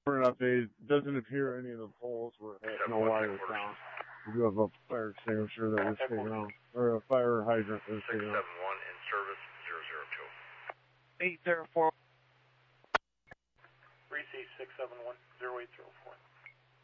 for an update. It doesn't appear any of the poles were hit, no wires down. We do have a fire extinguisher that was taken out, or a fire hydrant that was taken out. 671 in service 002. 804. 3C 671 0804.